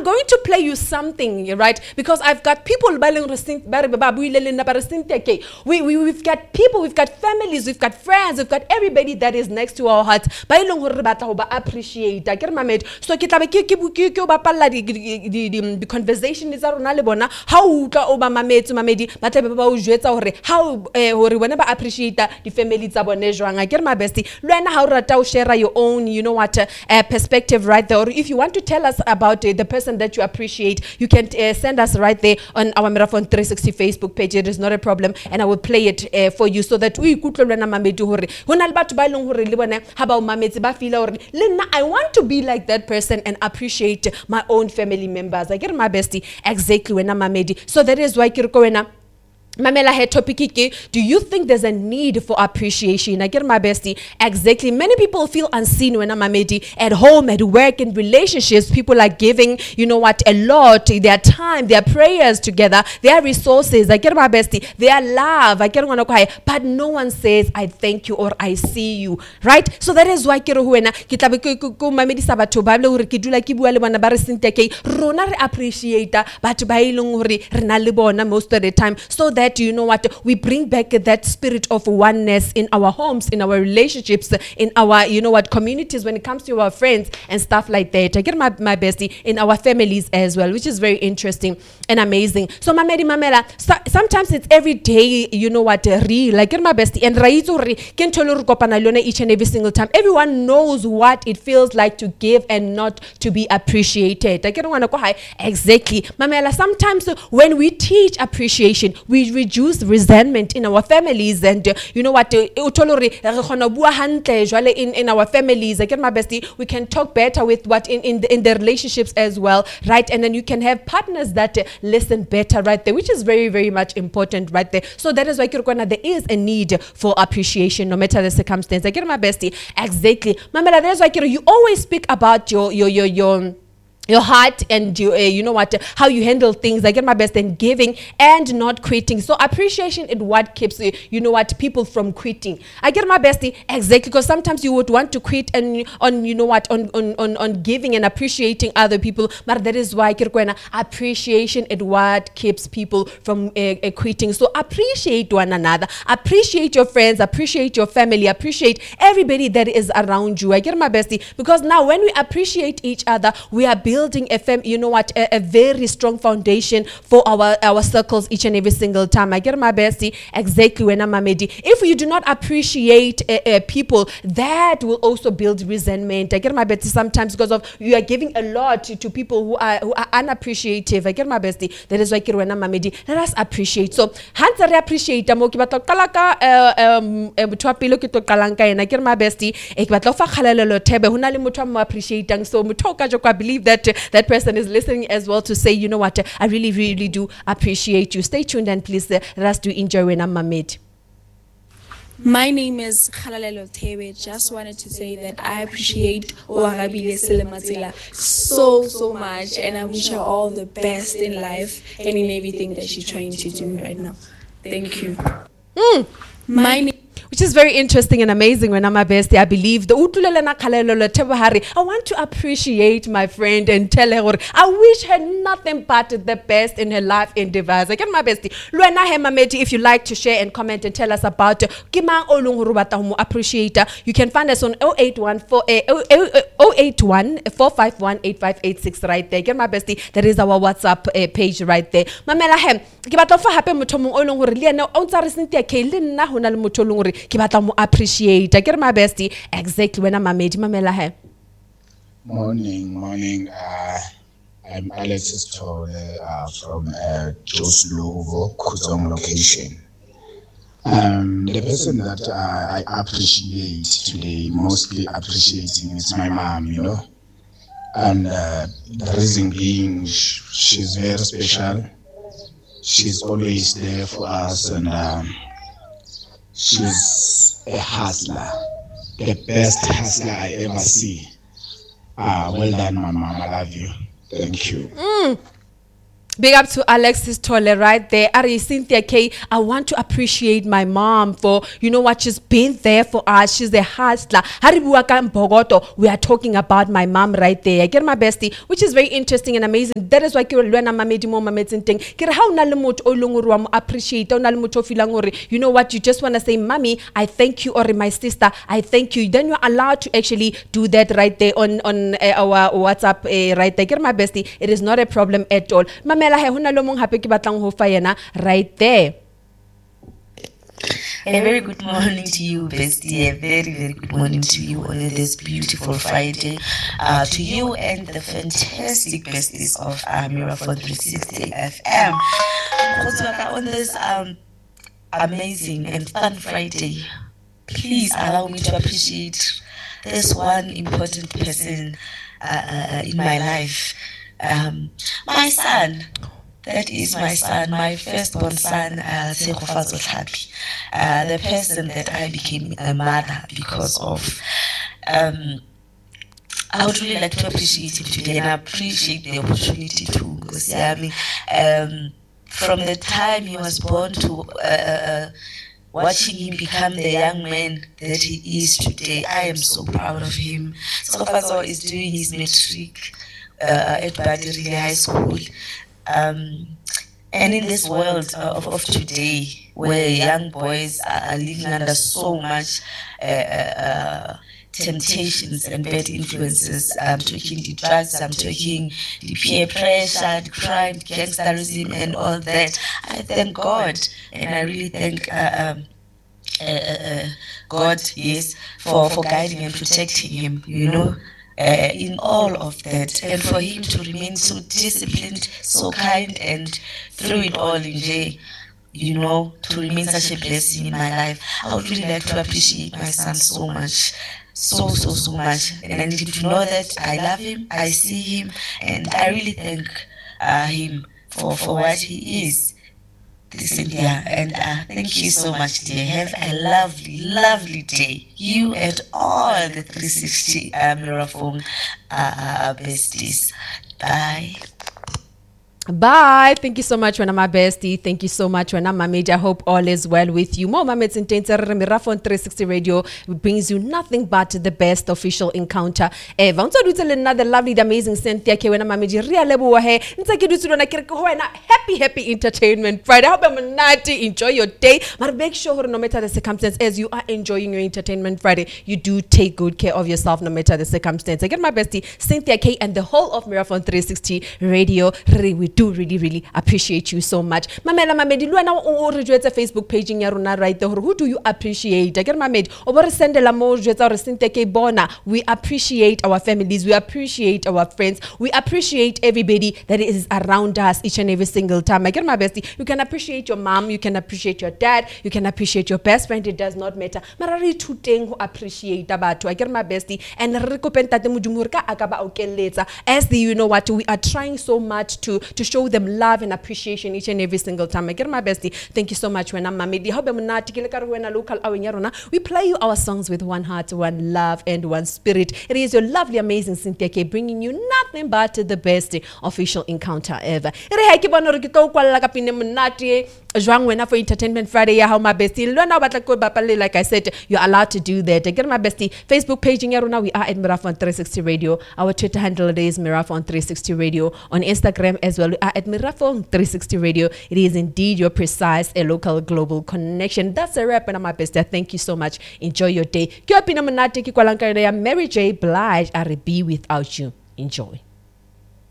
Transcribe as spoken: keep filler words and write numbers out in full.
I'm going to play you something, right? Because I've got people, we, we, we've got people, we've got families, we've got friends, we've got everybody that is next to our hearts. Appreciate. So the conversation is around how oba mametsu mamedi ba tla be ba o jwetsa hore how hore wena ba appreciate the family tsa bone jwang. I get my bestie. Lwena ha o rata o share your own, you know what, uh, perspective right there. Or if you want to tell us about uh, the person that you appreciate, you can uh, send us right there on our Meraphone three sixty Facebook page. It is not a problem, and I will play it uh, for you so that we could learn mamedi hore hona le batho ba ileng hore le bone ha ba o mametse ba feel hore le nna I want to be like that person and appreciate my own family members. I get my bestie exactly when I'm mamedi. So that is why kiriko wena Mamela had topic ke, do you think there's a need for appreciation? I get my bestie. Exactly. Many people feel unseen when I'm mamedi at home, at work, in relationships. People are giving, you know what, a lot, their time, their prayers together, their resources. I get my bestie. Their love. I get one cry, but no one says I thank you or I see you. Right? So that is why kiro huena kitabe ko mamedi sabato ba le hore ke dula ke bua le bona ba re senteke rona re appreciate batho ba ileng hore re na le bona most of the time. So that That, you know what, we bring back that spirit of oneness in our homes, in our relationships, in our, you know what, communities when it comes to our friends and stuff like that. I get my, my bestie in our families as well, which is very interesting and amazing. So mamedi mamela, so, sometimes it's every day, you know what, real. I get my bestie and raizo re ken tolo kopana lona each and every single time. Everyone knows what it feels like to give and not to be appreciated. I get one high exactly. Mamela, sometimes when we teach appreciation, we reduce resentment in our families, and uh, you know what, uh, in, in our families. I get my bestie, we can talk better with what in, in, the, in the relationships as well, right? And then you can have partners that uh, listen better right there, which is very, very much important right there. So that is why there is a need for appreciation no matter the circumstance. I get my bestie, exactly. Mamela, that's why you always speak about your, your, your, your, your heart and you, uh, you know what, how you handle things. I get my best in giving and not quitting. So appreciation is what keeps, uh, you know what, people from quitting. I get my bestie exactly, because sometimes you would want to quit and on, you know what, on on, on, on giving and appreciating other people. But that is why kirkwena appreciation is what keeps people from uh, uh, quitting. So appreciate one another, appreciate your friends, appreciate your family, appreciate everybody that is around you. I get my bestie, because now when we appreciate each other, we are building building a fam- you know what, a, a very strong foundation for our our circles each and every single time. I get my bestie exactly when I'm mamedi. If you do not appreciate uh, uh, people, that will also build resentment. I get my bestie sometimes because of you are giving a lot to, to people who are who are unappreciative. I get my bestie. That is why when I'm mamedi, let us appreciate. So hands are appreciate. Mo ki batla kalaka um motho pele ke to kalanka ena. I get my bestie. E ke batla fa khalelo thebe hona le motho mo appreciating. So motho ka jo I believe that that person is listening as well to say, you know what, I really, really do appreciate you. Stay tuned and please uh, let us do enjoy when I'm mamedi. My name is Khalalelo Tewe. Just wanted to say that I appreciate Oarabile Selematsila so, so much, and I wish her all the best in life and in everything that she's trying to do right now. Thank you. Mm. My name Which is very interesting and amazing when I'm a bestie. I believe the I want to appreciate my friend and tell her I wish her nothing but the best in her life endeavors. I get my bestie. Luana Hemameti, if you like to share and comment and tell us about Kima Olungurubata appreciator, you can find us on zero eight one four five one eight five eight six right there. Get my bestie. That is our WhatsApp uh, page right there. Mamela Hem, Kibatofa happen Mutomo Olunguriana, Onsarisntia Kailina Hunal Mutolunguri. Ki batla mo appreciate. I get my bestie exactly when I'm mamedi mamela he. Morning, morning. Uh, I'm Alexis Tole uh, from uh, Joslovo, Kuzong location. Um, the person that uh, I appreciate today, mostly appreciating, is my mom, you know. And uh, the reason being, sh- she's very special. She's always there for us, and um, she's a hustler, the best hustler I ever see. Ah, well done, my mom. I love you. Thank you. Mm. Big up to Alexis Tolle right there. Ari Cynthia K, I want to appreciate my mom for, you know what, she's been there for us. She's a hustler. Hari bua ka Mbogoto, we are talking about my mom right there. I get my bestie, which is very interesting and amazing. That is why ke lwana mamedi mo mametseng teng. Ke re ha una le motho o leng wa mo appreciate, una le motho o feelang gore, you know what, you just want to say, mommy, I thank you, or my sister, I thank you. Then you're allowed to actually do that right there on on uh, our WhatsApp uh, right there. Get my bestie, it is not a problem at all. Mamela he hona lo mong hape ke batlang ho fa yena right there. A very good morning to you, bestie. A very, very good morning to you on this beautiful Friday. Uh, to you and the fantastic besties of uh, Miraphone three sixty F M. On this um, amazing and fun Friday, please allow me to appreciate this one important person uh, in my life. Um, my son. That is my son, my firstborn son, uh, uh, the person that I became a mother because of. Um, I would really like to appreciate him today, and I appreciate the opportunity to um, from the time he was born to uh, watching him become the young man that he is today. I am so proud of him. Sokofazo is doing his matric uh, at Badiri High School. Um, and in this world uh, of, of today, where young boys are living under so much uh, uh, temptations and bad influences, I'm talking the drugs, I'm talking the peer pressure, the crime, gangsterism, and all that. I thank God, and I really thank uh, um, uh, uh, God, yes, for, for guiding and protecting him, you know. Uh, in all of that, and for him to remain so disciplined, so kind, and through it all in J, you know, to remain such a blessing in my life. I would really like to appreciate my son so much, so, so, so much. And I need him to know that I love him, I see him, and I really thank uh, him for, for what he is. Cynthia, and uh, thank you so much, dear. Have a lovely, lovely day. You and all the three sixty uh, Miraphone uh, besties. Bye. Bye. Thank you so much, when I'm my bestie. Thank you so much, when I'm my major. I hope all is well with you. Mo Mamets in Miraphone three sixty Radio brings you nothing but the best official encounter ever. So do tell another lovely, amazing Cynthia K when I'm my major. Really, happy, happy entertainment Friday. I hope I'm not to enjoy your day. But make sure, no matter the circumstance, as you are enjoying your entertainment Friday, you do take good care of yourself, no matter the circumstance. I get my bestie Cynthia K and the whole of Miraphone three sixty Radio. We do really, really appreciate you so much. Mamela Mamedi, Luana o re jwetsa Facebook page ya rona right there. Who do you appreciate? Again, Mamedi, o bore sendela mo jwetsa re Cynthia K bona. We appreciate our families. We appreciate our friends. We appreciate everybody that is around us each and every single time. Again, my bestie, you can appreciate your mom. You can appreciate your dad. You can appreciate your best friend. It does not matter. Mara re tuteng ho appreciate batho. Again, my bestie, and re kopenta te modimo ka akaba okeletsa. As the, you know what, we are trying so much to to show them love and appreciation each and every single time. I get my bestie. Thank you so much, when I'm Mamedi. We play you our songs with one heart, one love, and one spirit. It is your lovely, amazing Cynthia K bringing you nothing but the best official encounter ever. Jwang wena for Entertainment Friday ya how my bestie lona batla ko bapale, like I said, you're allowed to do that. Get my bestie Facebook page ya rona, we are at Miraphone three sixty Radio. Our Twitter handle is Miraphone three sixty Radio. On Instagram as well, we are at Miraphone three sixty Radio. It is indeed your precise a local global connection. That's a wrap, and my bestie. Thank you so much. Enjoy your day. Kyo pina manate ki kwalanka ya Mary J Blige, I be without you. Enjoy.